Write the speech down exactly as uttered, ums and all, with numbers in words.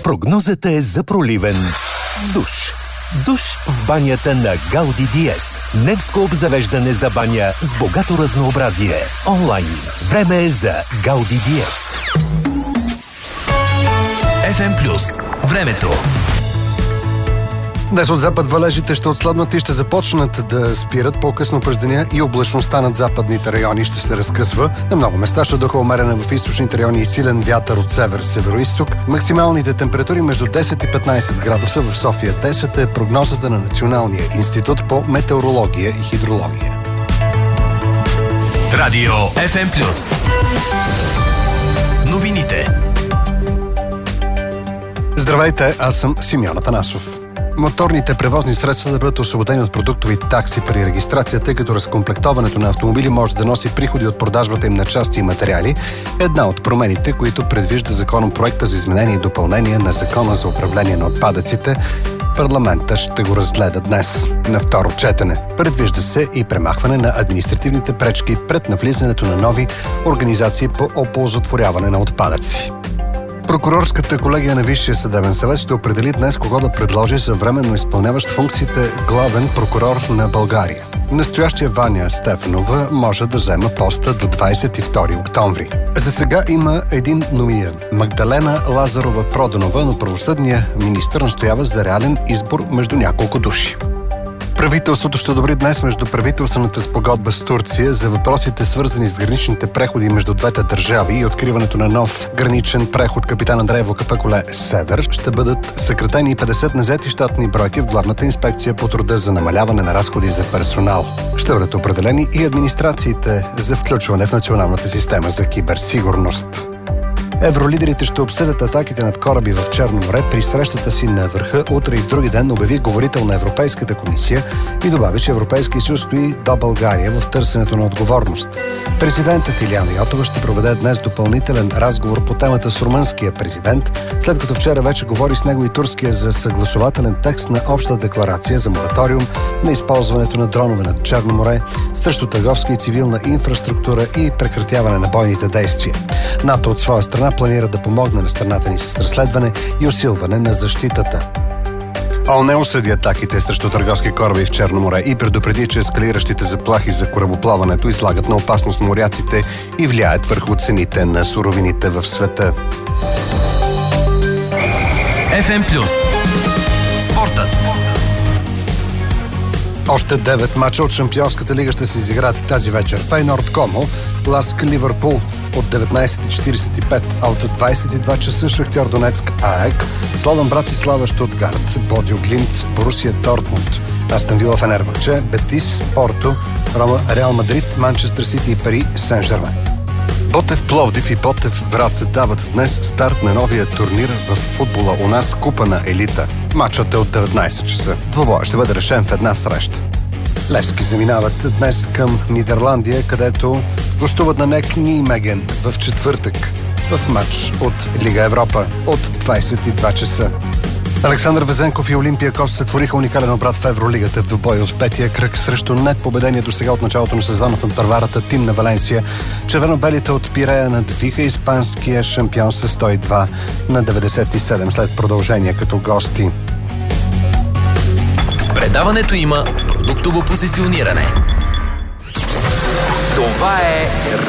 Прогнозата е за проливен душ. Душ в банята на Гауди Диез. Немско обзавеждане за баня с богато разнообразие. Онлайн. Време е за Гауди Диез. Еф Ем Плюс. Времето. Днес от запад валежите ще отслабнат и ще започнат да спират по-късно през деня и облачността над западните райони ще се разкъсва. На много места ще духа умерена в източните райони и силен вятър от север-североизток. Максималните температури между десет и петнайсет градуса в София. десет е прогнозата на Националния институт по метеорология и хидрология. Радио Еф Ем Плюс. Новините. Здравейте, аз съм Симеон Атанасов. Моторните превозни средства да бъдат освободени от продуктови такси при регистрация, тъй като разкомплектоването на автомобили може да носи приходи от продажбата им на части и материали. Една от промените, които предвижда законопроекта за изменение и допълнение на Закона за управление на отпадъците, парламентът ще го разгледа днес на второ четене. Предвижда се и премахване на административните пречки пред навлизането на нови организации по оползотворяване на отпадъци. Прокурорската колегия на Висшия съдебен съвет ще определи днес кого да предложи за временно изпълняващ функциите главен прокурор на България. Настоящия Ваня Стефанова може да взема поста до двайсет и втори октомври. За сега има един номиниран – Магдалена Лазарова Проданова, но правосъдният министър настоява за реален избор между няколко души. Правителството ще одобри днес междуправителствената спогодба с Турция за въпросите, свързани с граничните преходи между двете държави и откриването на нов граничен преход Капитан Андреево Капъкуле Север. Ще бъдат съкратени петдесет назети щатни бройки в Главната инспекция по труда за намаляване на разходи за персонал. Ще бъдат определени и администрациите за включване в националната система за киберсигурност. Евролидерите ще обсъдят атаките над кораби в Черно море при срещата си на върха утре и в други ден, обяви говорител на Европейската комисия и добави, че Европейския съюз стои до България в търсенето на отговорност. Президентът Илияна Йотова ще проведе днес допълнителен разговор по темата с румънския президент, след като вчера вече говори с него и турския за съгласователен текст на обща декларация за мораториум на използването на дронове над Черно море срещу търговска и цивилна инфраструктура и прекратяване на бойните действия. НАТО от своя страна планира да помогне на страната ни с разследване и усилване на защитата. ООН осъди атаките срещу търговски кораби в Черно море и предупреди, че ескалиращите заплахи за корабоплаването излагат на опасност моряците и влияят върху цените на суровините в света. Еф Ем Плюс. Спортът. Още девет мача от Шампионската лига ще се изиграят тази вечер. Фейнорд Комо, Ласк Ливърпул от деветнайсет и четирийсет и пет, а от двайсет и два часа Шахтьор Донецк АЕК, Словен Братислава Щутгарт, Бодио Глимт, Борусия Дортмунд, Астън Вила Фенербахче, Бетис, Порто, Рома Реал Мадрид, Манчестър Сити и Пари Сен-Жермен. Ботев Пловдив и Ботев Враца дават днес старт на новия турнир в футбола у нас, Купа на елита. Матчът е от деветнайсет часа. Двобоя ще бъде решен в една среща. Левски заминават днес към Нидерландия, където гостуват на НЕК Нijmegen в четвъртък в матч от Лига Европа от двайсет и два часа. Александър Везенков и Олимпиакос сътвориха уникален обрат в Евролигата в двубой от петия кръг срещу непобедение до сега от началото на сезона в първарата тим на Валенсия. Червено-белите от Пирея надвиха испанския шампион с сто и два на деветдесет и седем след продължение като гости. В предаването има продуктово позициониране. Това е